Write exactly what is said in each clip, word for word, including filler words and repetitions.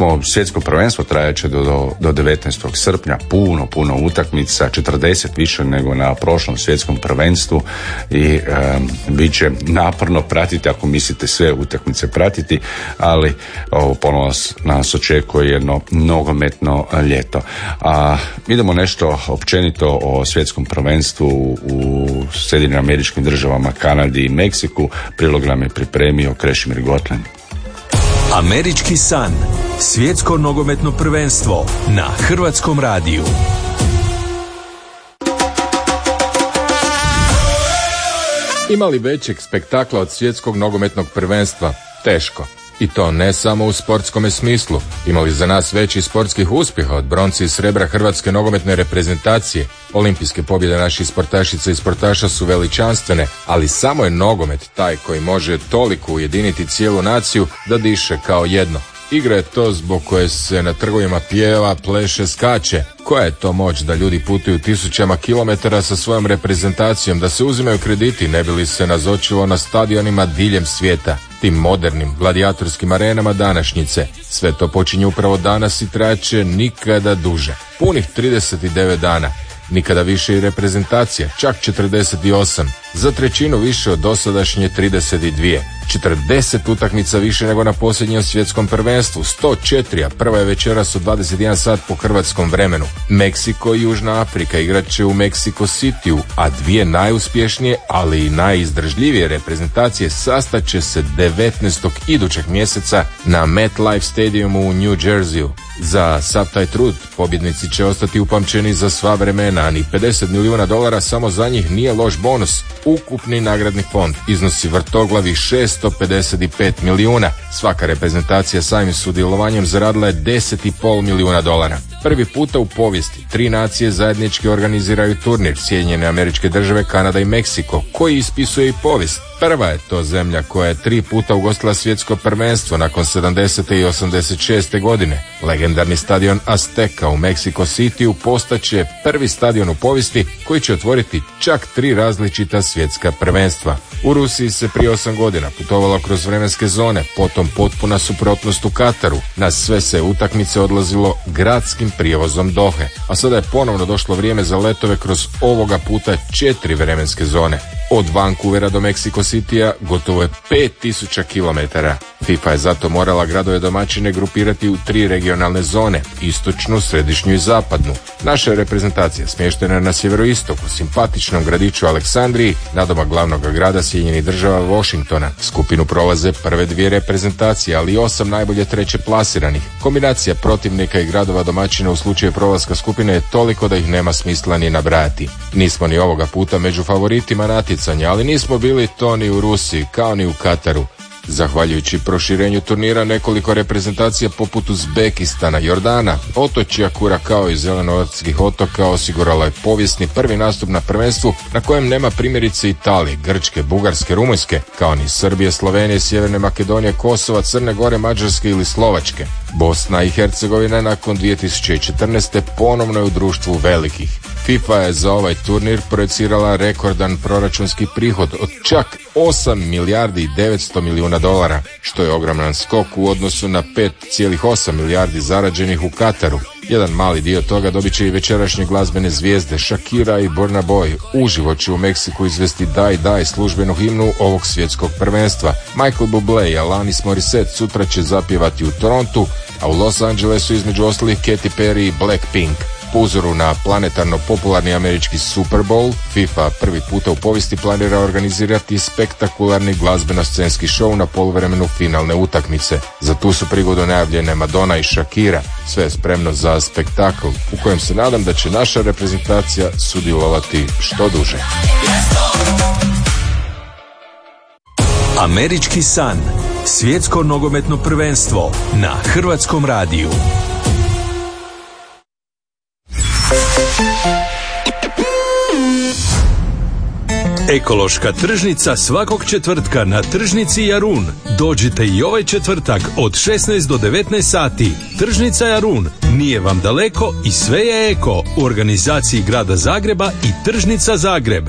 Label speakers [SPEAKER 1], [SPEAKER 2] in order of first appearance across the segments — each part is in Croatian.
[SPEAKER 1] smo svjetsko prvenstvo trajeće do, do, do devetnaestog srpnja, puno, puno utakmica, četrdeset više nego na prošlom svjetskom prvenstvu i um, bit će naporno pratiti ako mislite sve utakmice pratiti, ali ovo ponovno nas očekuje jedno nogometno ljeto. A, idemo nešto općenito o svjetskom prvenstvu u Sjedinjenim Američkim Državama, Kanadi i Meksiku. Prilog nam je pripremio Krešimir Gotlen.
[SPEAKER 2] Američki san. Svjetsko nogometno prvenstvo na Hrvatskom radiju.
[SPEAKER 3] Ima li većeg spektakla od svjetskog nogometnog prvenstva? Teško. I to ne samo u sportskome smislu. Ima li za nas većih sportskih uspjeha od bronci i srebra hrvatske nogometne reprezentacije? Olimpijske pobjede naših sportašica i sportaša su veličanstvene, ali samo je nogomet taj koji može toliko ujediniti cijelu naciju da diše kao jedno. Igra je to zbog koje se na trgovima pjeva, pleše, skače. Koja je to moć da ljudi putuju tisućama kilometara sa svojom reprezentacijom, da se uzimaju krediti ne bi li se nazočilo na stadionima diljem svijeta, tim modernim gladijatorskim arenama današnjice. Sve to počinje upravo danas i traće nikada duže. Punih trideset devet dana. Nikada više i reprezentacija, čak četrdeset osam. Za trećinu više od dosadašnje trideset dvije. četrdeset utakmica više nego na posljednjem svjetskom prvenstvu, sto četiri, a prva je večeras u dvadeset jedan sat po hrvatskom vremenu. Meksiko i Južna Afrika igrat će u Mexico Cityu, a dvije najuspješnije, ali i najizdržljivije reprezentacije sastaće se devetnaestog idućeg mjeseca na MetLife Stadiumu u New Jerseyu. Za sav taj trud pobjednici će ostati upamćeni za sva vremena, a ni pedeset milijuna dolara samo za njih nije loš bonus. Ukupni nagradni fond iznosi vrtoglavi šesto pedeset pet milijuna. Svaka reprezentacija samim sudjelovanjem zaradila je deset i pol milijuna dolara. Prvi puta u povijesti tri nacije zajednički organiziraju turnir, Sjedinjene Američke Države, Kanada i Meksiko, koji ispisuje i povijest. Prva je to zemlja koja je tri puta ugostila svjetsko prvenstvo nakon sedamdesete i osamdeset šeste godine. Legendarni stadion Azteca u Mexico Cityu postaće prvi stadion u povijesti koji će otvoriti čak tri različita svjetska prvenstva. U Rusiji se prije osam godina putovalo kroz vremenske zone, potom potpuna suprotnost u Kataru. Na sve se utakmice odlazilo gradskim prijevozom Dohe, a sada je ponovno došlo vrijeme za letove kroz ovoga puta četiri vremenske zone. Od Vancouvera do Mexico Citya gotovo je pet tisuća kilometara. FIFA je zato morala gradove domaćine grupirati u tri regionalne zone, istočnu, središnju i zapadnu. Naša reprezentacija smještena je na sjeveroistoku, simpatičnom gradiću Aleksandriji, nadomak glavnog grada Sjedinjenih Država Washingtona. Skupinu prolaze prve dvije reprezentacije, ali i osam najbolje treće plasiranih. Kombinacija protivnika i gradova domaćina u slučaju prolaska skupine je toliko da ih nema smisla ni nabrajati. Nismo ni ovoga puta među favoritima natjecanja, ali nismo bili to ni u Rusiji, kao ni u Kataru. Zahvaljujući proširenju turnira, nekoliko reprezentacija poput Uzbekistana, Jordana, otočja Kurakao i Zelenoortskih otoka osigurala je povijesni prvi nastup na prvenstvu na kojem nema primjerice Italije, Grčke, Bugarske, Rumunjske, kao ni Srbije, Slovenije, Sjeverne Makedonije, Kosova, Crne Gore, Mađarske ili Slovačke. Bosna i Hercegovina nakon dvije tisuće četrnaeste ponovno je u društvu velikih. FIFA je za ovaj turnir projecirala rekordan proračunski prihod od čak osam milijardi i devetsto milijuna dolara, što je ogroman skok u odnosu na pet zarez osam milijardi zarađenih u Kataru. Jedan mali dio toga dobit će i večerašnje glazbene zvijezde Shakira i Burna Boy. Uživo će u Meksiku izvesti Die Die, službenu himnu ovog svjetskog prvenstva. Michael Bublé i Alanis Morissette sutra će zapjevati u Torontu, a u Los Angelesu između ostalih Katy Perry i Blackpink. Po uzoru na planetarno popularni američki Super Bowl, FIFA prvi puta u povijesti planira organizirati spektakularni glazbeno-scenski show na poluvremenu finalne utakmice. Za tu su prigodu najavljene Madonna i Shakira. Sve je spremno za spektakl u kojem se nadam da će naša reprezentacija sudjelovati što duže.
[SPEAKER 2] Američki san. Svjetsko nogometno prvenstvo na Hrvatskom radiju. Ekološka tržnica svakog četvrtka na tržnici Jarun. Dođite i ovaj četvrtak od šesnaest do devetnaest sati. Tržnica Jarun, nije vam daleko i sve je eko. U organizaciji Grada Zagreba i Tržnica Zagreb.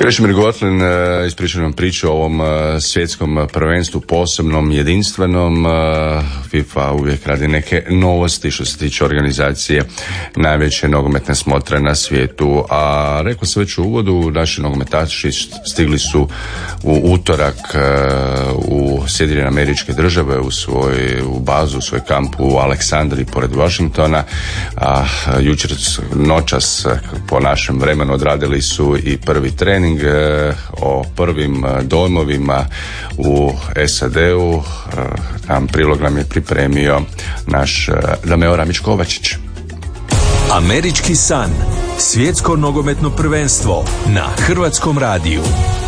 [SPEAKER 1] Krešimir Gotlin ispričao nam priču o ovom svjetskom prvenstvu, posebnom, jedinstvenom. FIFA uvijek radi neke novosti što se tiče organizacije najveće nogometne smotre na svijetu. A rekao sam već u uvodu, naši nogometaši stigli su u utorak u Sjedinjene Američke Države u svoj u bazu, u svoj kamp u Aleksandriji pored Washingtona. A jučer noćas po našem vremenu odradili su i prvi trening. O prvim dojmovima u S A D-u nam prilog nam je pripremio naš Dameo Ramić-Kovačić.
[SPEAKER 2] Američki san, svjetsko nogometno prvenstvo na Hrvatskom radiju.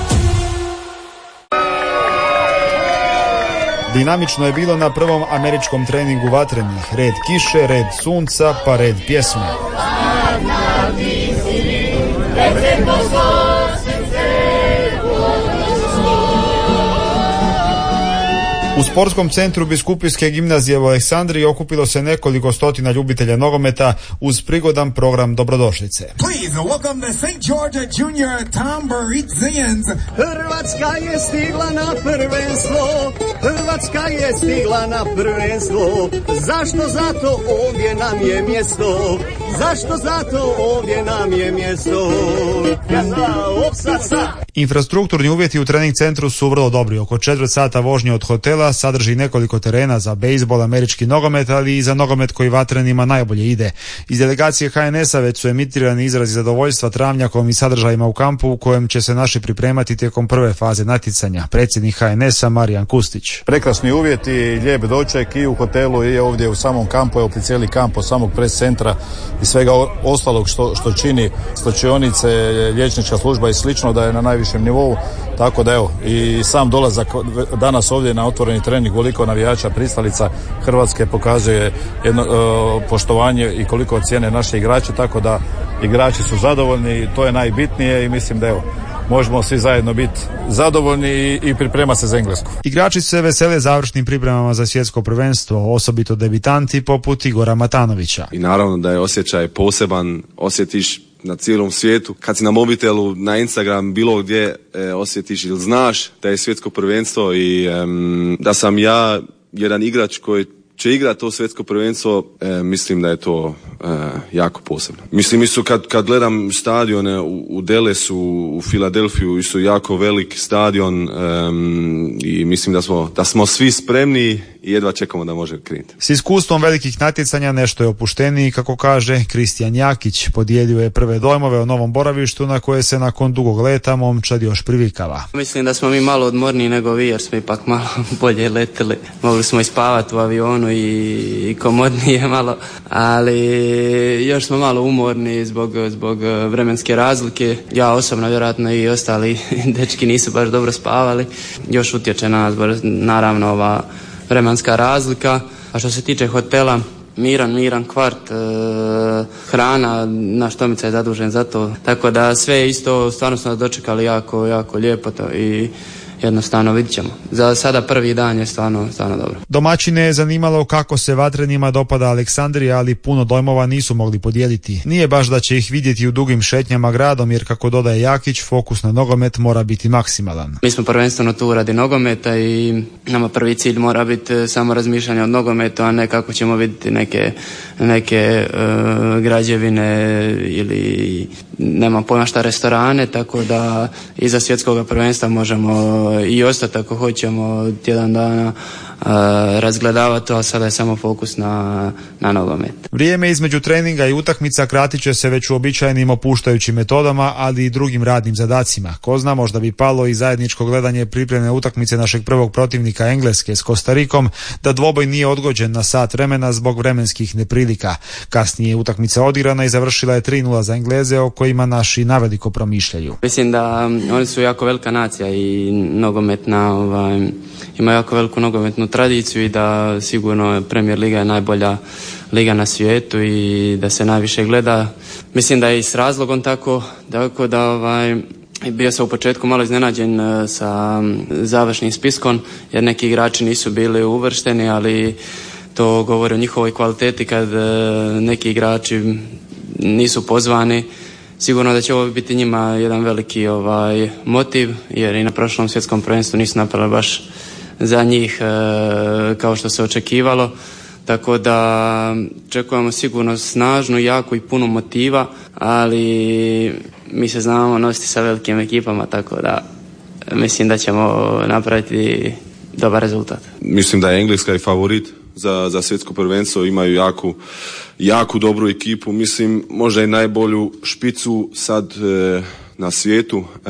[SPEAKER 4] Dinamično je bilo na prvom američkom treningu vatrenih. Red kiše, red sunca, pa red pjesme. U sportskom centru Biskupijske gimnazije u Aleksandriji okupilo se nekoliko stotina ljubitelja nogometa uz prigodan program dobrodošlice.
[SPEAKER 5] Please welcome the Saint George Junior Tambourine.
[SPEAKER 6] Hrvatska je stigla na prvenstvo, Hrvatska je stigla na prvenstvo. Zašto? Zato ovdje nam je mjesto. Zašto? Zato ovdje nam je mjesto.
[SPEAKER 4] Infrastrukturni uvjeti u trening centru su vrlo dobri. Oko četvrt sata vožnje od hotela, sadrži nekoliko terena za bejzbol, američki nogomet, ali i za nogomet koji vatrenima najbolje ide. Iz delegacije H N S-a već su emitirani izrazi zadovoljstva travnjakom i sadržajima u kampu u kojem će se naši pripremati tijekom prve faze natjecanja. Predsjednik H N S-a Marijan Kustić.
[SPEAKER 7] Prekrasni uvjeti, lijep doček i u hotelu i ovdje u samom kampu, evo cijeli kamp od samog pres centra i svega ostalog što, što čini slačionice, liječnička služba i slično, da je na najvišem nivou. Tako da evo, i sam dolazak danas ovdje na otvoreni trening, koliko navijača pristalica Hrvatske pokazuje jedno uh, poštovanje i koliko cijene naši igrači, tako da igrači su zadovoljni i to je najbitnije i mislim da evo, možemo svi zajedno biti zadovoljni i, i priprema se za Englesku.
[SPEAKER 4] Igrači se vesele završnim pripremama za svjetsko prvenstvo, osobito debitanti poput Igora Matanovića.
[SPEAKER 8] I naravno da je osjećaj poseban, osjetiš na cijelom svijetu. Kad si na mobitelu, na Instagram, bilo gdje e, osjetiš ili znaš da je svjetsko prvenstvo i e, da sam ja jedan igrač koji će igrati to svjetsko prvenstvo, e, mislim da je to e, jako posebno. Mislim, isto kad, kad gledam stadione u, u Dallasu, u Filadelfiju, isto jako velik stadion e, i mislim da smo, da smo svi spremni i jedva čekamo da može krenuti.
[SPEAKER 4] S iskustvom velikih natjecanja nešto je opušteniji, kako kaže Kristijan Jakić. Podijeljuje prve dojmove o novom boravištu na koje se nakon dugog leta momčad još privikava.
[SPEAKER 9] Mislim da smo mi malo odmorniji nego vi, jer smo ipak malo bolje letili. Mogli smo i spavati u avionu i, i komodnije malo, ali još smo malo umorni zbog, zbog vremenske razlike. Ja osobno, vjerojatno i ostali dečki nisu baš dobro spavali. Još utječe na nas, naravno, ova vremenska razlika. A što se tiče hotela, miran, miran kvart, e, hrana, naš Tomica je zadužen za to. Tako da sve isto, stvarno smo nas dočekali jako, jako lijepo to i jednostavno vidit ćemo. Za sada prvi dan je stvarno, stvarno dobro.
[SPEAKER 4] Domaćine je zanimalo kako se vatrenima dopada Aleksandrija, ali puno dojmova nisu mogli podijeliti. Nije baš da će ih vidjeti u dugim šetnjama gradom, jer kako dodaje Jakić, fokus na nogomet mora biti maksimalan.
[SPEAKER 9] Mi smo prvenstveno tu radi nogometa i nama prvi cilj mora biti samo razmišljanje od nogometa, a ne kako ćemo vidjeti neke, neke uh, građevine ili nema pojma šta restorane, tako da iza svjetskog prvenstva možemo i ostati ako hoćemo tjedan dana uh, razgledavati to, a sada je samo fokus na, na nogomet.
[SPEAKER 4] Vrijeme između treninga i utakmica kratit će se već uobičajenim opuštajućim metodama, ali i drugim radnim zadacima. Ko zna, možda bi palo i zajedničko gledanje pripremne utakmice našeg prvog protivnika Engleske s Kostarikom, da dvoboj nije odgođen na sat vremena zbog vremenskih neprilika. Kasnije je utakmica odigrana i završila je tri nula za Engleze, o kojima naši naveliko promišljaju.
[SPEAKER 9] Mislim da oni su jako velika nacija i nogometna, ovaj, ima jako veliku nogometnu tradiciju i da sigurno Premier Liga je najbolja liga na svijetu i da se najviše gleda. Mislim da je i s razlogom tako, tako da ovaj, bio sam u početku malo iznenađen sa završnim spiskom, jer neki igrači nisu bili uvršteni, ali to govori o njihovoj kvaliteti kad neki igrači nisu pozvani. sigurno da će ovo biti njima jedan veliki ovaj, motiv, jer i na prošlom svjetskom prvenstvu nisu napravili baš za njih e, kao što se očekivalo. Tako da očekujemo sigurno snažnu, jaku i puno motiva, ali mi se znamo nositi sa velikim ekipama, tako da mislim da ćemo napraviti dobar rezultat.
[SPEAKER 8] Mislim da je Engleska i favorit za, za svjetsko prvenstvo, imaju jaku, jaku dobru ekipu, mislim možda i najbolju špicu sad e, na svijetu, e,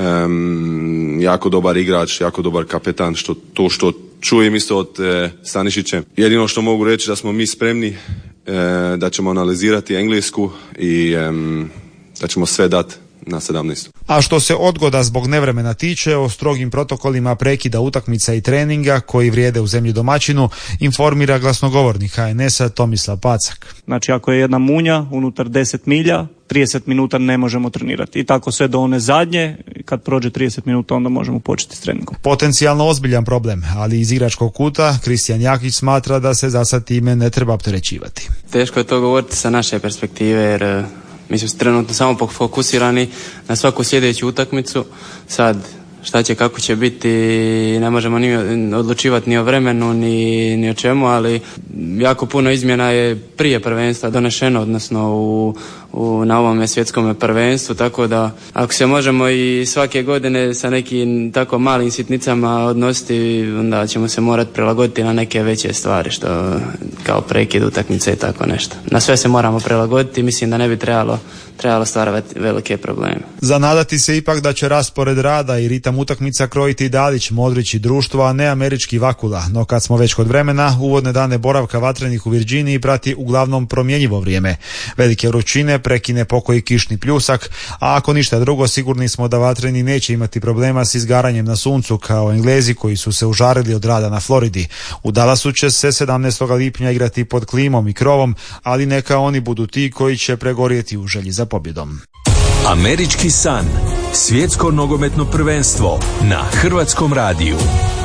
[SPEAKER 8] jako dobar igrač, jako dobar kapetan, što to što čujem isto od e, Stanišića. Jedino što mogu reći da smo mi spremni, e, da ćemo analizirati Englesku i e, da ćemo sve dati na sedamnaest.
[SPEAKER 4] A što se odgoda zbog nevremena tiče, o strogim protokolima prekida utakmica i treninga koji vrijede u zemlji domaćinu informira glasnogovornik H N S-a Tomislav Pacak.
[SPEAKER 10] Znači ako je jedna munja unutar deset milja, trideset minuta ne možemo trenirati. I tako sve do one zadnje, kad prođe trideset minuta onda možemo početi s treningom.
[SPEAKER 4] Potencijalno ozbiljan problem, ali iz igračkog kuta Kristijan Jakić smatra da se za sad time ne treba opterećivati.
[SPEAKER 9] Teško je to govoriti sa naše perspektive, jer mi smo trenutno samo fokusirani na svaku sljedeću utakmicu. Sad, šta će, kako će biti, ne možemo ni odlučivati ni o vremenu, ni, ni o čemu, ali jako puno izmjena je prije prvenstva donešeno, odnosno u, u, na ovome svjetskom prvenstvu, tako da ako se možemo i svake godine sa nekim tako malim sitnicama odnositi, onda ćemo se morati prilagoditi na neke veće stvari, što kao prekid utakmice i tako nešto. Na sve se moramo prilagoditi, mislim da ne bi trebalo, trebalo stvarati velike probleme.
[SPEAKER 4] Zanadati se ipak da će raspored rada i ritam utakmica krojiti Dalić, Modrić i društvo, a ne američki Vakula. No kad smo već kod vremena, uvodne dane boravka vatrenih u Virginiji prati uglavnom promjenjivo vrijeme. Velike vrućine, prekine pokoji kišni pljusak, a ako ništa drugo, sigurni smo da vatreni neće imati problema s izgaranjem na suncu kao Englezi koji su se užarili od rada na Floridi. U Dallasu će se sedamnaestog lipnja igrati pod klimom i krovom, ali neka oni budu ti koji će pregorjeti u želji za pobjedom.
[SPEAKER 2] Američki san. Svjetsko nogometno prvenstvo na Hrvatskom radiju.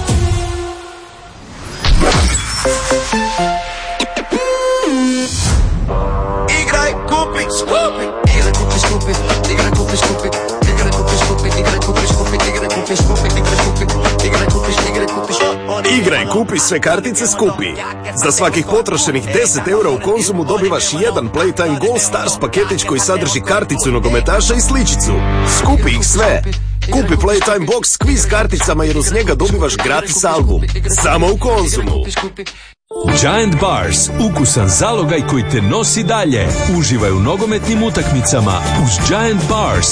[SPEAKER 11] Igraj, kupi, skupi. Igraj, kupi, skupi. Igraj, kupi, skupi. Igraj, kupi, skupi. Igraj, kupi, skupi. Igraj, kupi, skupi. Igraj, kupi, igraj, kupi, igraj, kupi.
[SPEAKER 12] Igraj, kupi, sve kartice skupi. Za svakih potrošenih deset eura u Konzumu dobivaš jedan Playtime Gold Stars paketić koji sadrži karticu nogometaša i sličicu. Skupi ih sve. Kupi Playtime Box s kviz karticama jer uz njega dobivaš gratis album. Samo u Konzumu.
[SPEAKER 2] Giant Bars, ukusan zalogaj koji te nosi dalje. Uživaj u nogometnim utakmicama uz Giant Bars.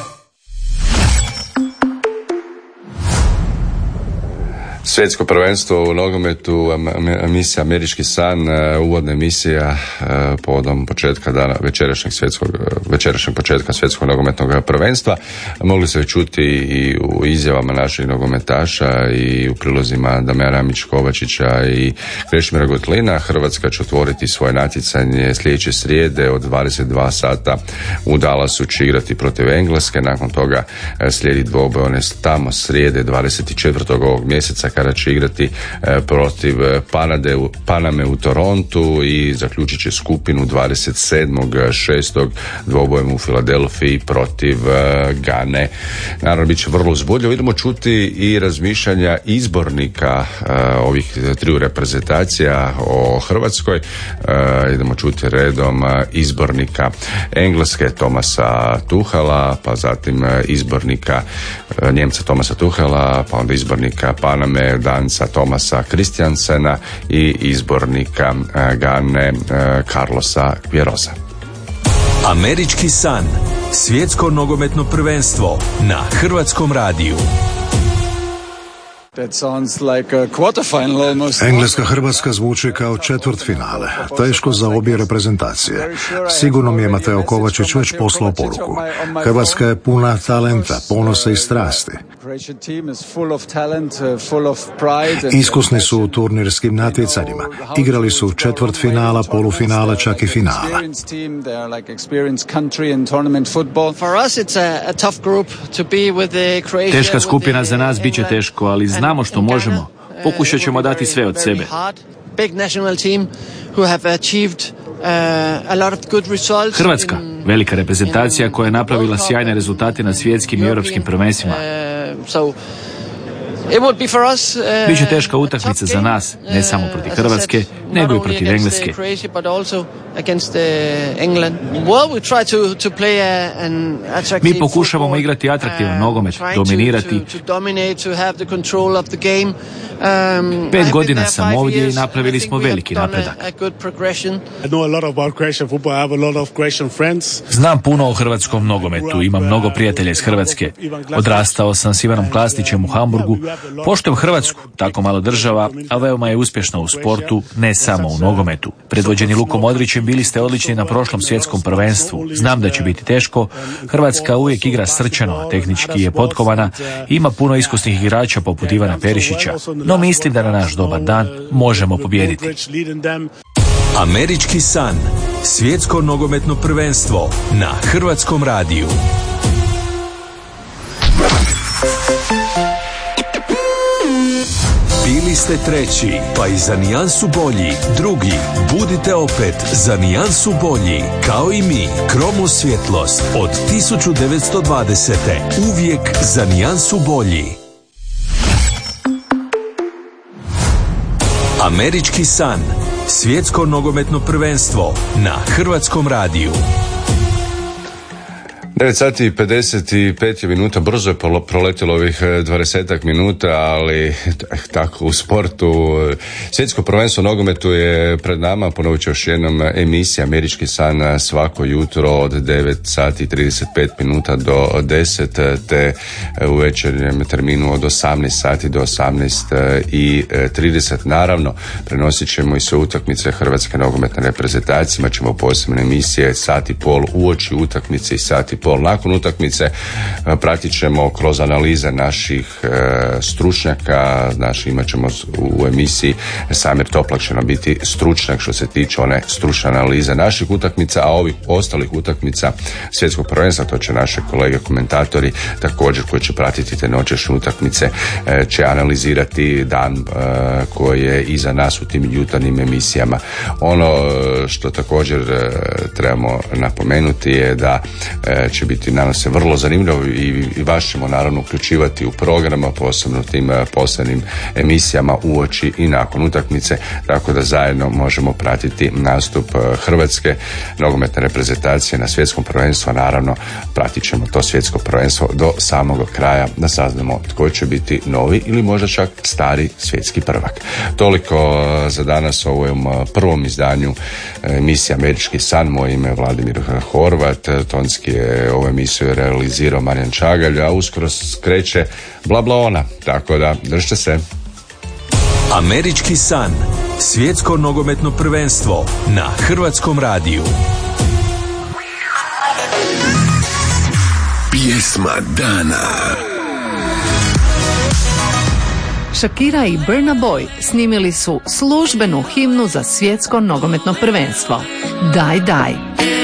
[SPEAKER 1] Svjetsko prvenstvo u nogometu, emisija Američki san, uvodna emisija povodom početka dana večerašnjeg svjetskog, večerašnjeg početka svjetskog nogometnog prvenstva. Mogli se čuti i u izjavama naših nogometaša i u prilozima Damjana Amić-Kovačića i Krešimira Gotlina. Hrvatska će otvoriti svoje natjecanje sljedeće srijede od dvadeset dva sata u Dallasu će igrati protiv Engleske. Nakon toga slijedi dvoboj one tamo srijede dvadeset četvrtog ovog mjeseca kada će igrati protiv Panade, Paname u Torontu i zaključit će skupinu dvadeset sedmog šestog dvobojem u Filadelfiji protiv Gane. Naravno, bit će vrlo uzbudljivo. Idemo čuti i razmišljanja izbornika ovih triju reprezentacija o Hrvatskoj. Idemo čuti redom izbornika Engleske Thomasa Tuchala, pa zatim izbornika Njemca Thomasa Tuchela, pa onda izbornika Paname Danca Thomasa Christiansena i izbornika Gane Carlosa Queiroza.
[SPEAKER 2] Američki san. Svjetsko nogometno prvenstvo na Hrvatskom radiju.
[SPEAKER 13] Engleska-Hrvatska zvuči kao četvrtfinale. Teško za obje reprezentacije. Sigurno mi je Mateo Kovačić već poslao poruku. Hrvatska je puna talenta, ponosa i strasti. Iskusni su u turnirskim natjecanjima. Igrali su četvrtfinala, polufinala, čak i finala.
[SPEAKER 14] Teška skupina za nas bit će teško, ali znamo što možemo. Pokušat ćemo dati sve od sebe.
[SPEAKER 15] Hrvatska,
[SPEAKER 14] Velika reprezentacija koja je napravila sjajne rezultate na svjetskim i europskim prvenstvima. Biće teška utakmica za nas, ne samo protiv Hrvatske, nego i protiv Engleske. Mi pokušavamo igrati atraktivan nogomet, dominirati. Pet godina sam ovdje i napravili smo veliki napredak. Znam puno o hrvatskom nogometu, imam mnogo prijatelja iz Hrvatske. Odrastao sam s Ivanom Klasnićem u Hamburgu. Poštujem Hrvatsku, tako malo država, a veoma je uspješna u sportu, ne samo u nogometu. Predvođeni Lukom Modrićem bili ste odlični na prošlom svjetskom prvenstvu. Znam da će biti teško. Hrvatska uvijek igra srčano, tehnički je potkovana, ima puno iskusnih igrača poput Ivana Perišića. No mislim da na naš dobar dan možemo pobijediti.
[SPEAKER 2] Američki san. Svjetsko nogometno prvenstvo na Hrvatskom radiju. Bili ste treći, pa i za nijansu bolji. Drugi, budite opet za nijansu bolji. Kao i mi, Kromo svjetlost od tisuću devetsto dvadesete. Uvijek za nijansu bolji. Američki san. Svjetsko nogometno prvenstvo na Hrvatskom radiju.
[SPEAKER 1] devet sati i pedeset pet minuta, brzo je proletilo ovih dvadesetak minuta, ali tako u sportu. Svjetsko prvenstvo nogometu je pred nama, ponovit ću još jednom, emisija Američki san svako jutro od devet sati i trideset pet minuta do deset, te u večernjem terminu od osamnaest sati do osamnaest i trideset. Naravno, prenosit ćemo i sve utakmice Hrvatske nogometne reprezentacije, imat ćemo posebne emisije sat i pol uoči utakmice i sat i pol nakon utakmice. Pratit ćemo kroz analize naših e, stručnjaka, znači imat ćemo u emisiji Samir Toplak će nam biti stručnjak što se tiče one stručne analize naših utakmica, a ovih ostalih utakmica svjetskog prvenstva, to će naše kolege komentatori također koji će pratiti te noćešnje utakmice, e, će analizirati dan e, koji je iza nas u tim jutarnjim emisijama. Ono što također e, trebamo napomenuti je da e, će biti, nadam se, vrlo zanimljivo i, i vas ćemo naravno uključivati u programa, posebno tim posebnim emisijama uoči i nakon utakmice, tako da zajedno možemo pratiti nastup Hrvatske nogometne reprezentacije na svjetskom prvenstvu. Naravno, pratit ćemo to svjetsko prvenstvo do samog kraja da saznamo tko će biti novi ili možda čak stari svjetski prvak. Toliko za danas u ovom prvom izdanju emisije Američki san. Moje ime je Vladimir Horvat, tonski je ovu emisiju realizirao Marijan Čagalj, a uskoro skreće bla bla ona, tako da držite se.
[SPEAKER 2] Američki san. Svjetsko nogometno prvenstvo na Hrvatskom radiju.
[SPEAKER 12] Pjesma dana.
[SPEAKER 15] Shakira i Burna Boy snimili su službenu himnu za svjetsko nogometno prvenstvo. Daj, daj.